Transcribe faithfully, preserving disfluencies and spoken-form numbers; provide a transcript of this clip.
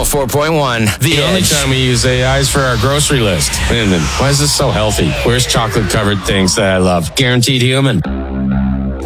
oh four point one, The, The only Edge. time we use A I is for our grocery list. And then, why is this so healthy? Where's chocolate-covered things that I love? Guaranteed human.